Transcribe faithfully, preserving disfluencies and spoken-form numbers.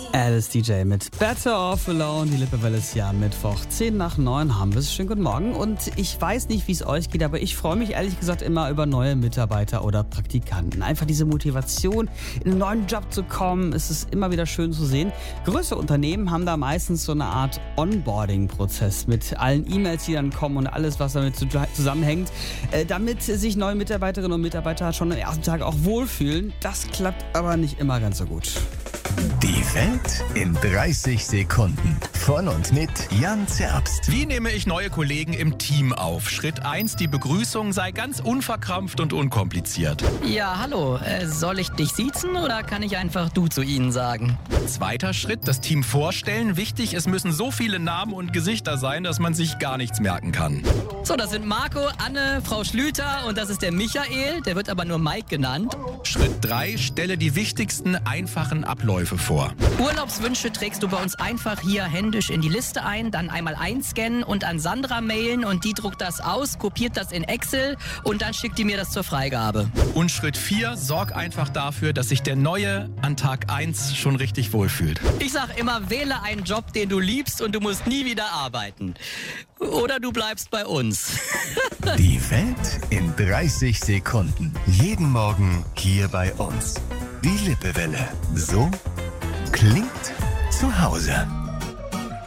Alice D J mit Better Off Alone. Die Lippewelle ist ja Mittwoch. zehn nach neun haben wir es. Schönen guten Morgen. Und ich weiß nicht, wie es euch geht, aber ich freue mich ehrlich gesagt immer über neue Mitarbeiter oder Praktikanten. Einfach diese Motivation, in einen neuen Job zu kommen, ist es immer wieder schön zu sehen. Größere Unternehmen haben da meistens so eine Art Onboarding-Prozess mit allen E-Mails, die dann kommen und alles, was damit zusammenhängt, äh, damit sich neue Mitarbeiterinnen und Mitarbeiter schon am ersten Tag auch wohlfühlen. Das klappt aber nicht immer ganz so gut. Die Welt in dreißig Sekunden. Von und mit Jan Zerbst. Wie nehme ich neue Kollegen im Team auf? Schritt eins, die Begrüßung sei ganz unverkrampft und unkompliziert. Ja, hallo. Äh, soll ich dich siezen oder kann ich einfach du zu ihnen sagen? Zweiter Schritt, das Team vorstellen. Wichtig, es müssen so viele Namen und Gesichter sein, dass man sich gar nichts merken kann. So, das sind Marco, Anne, Frau Schlüter und das ist der Michael. Der wird aber nur Mike genannt. Schritt drei, stelle die wichtigsten einfachen Abläufe vor. Urlaubswünsche trägst du bei uns einfach hier händisch in die Liste ein, dann einmal einscannen und an Sandra mailen und die druckt das aus, kopiert das in Excel und dann schickt die mir das zur Freigabe. Und Schritt vier, sorg einfach dafür, dass sich der Neue an Tag eins schon richtig wohlfühlt. Ich sag immer, wähle einen Job, den du liebst und du musst nie wieder arbeiten. Oder du bleibst bei uns. Die Welt in dreißig Sekunden. Jeden Morgen hier bei uns. Die Lippewelle. So klingt zu Hause.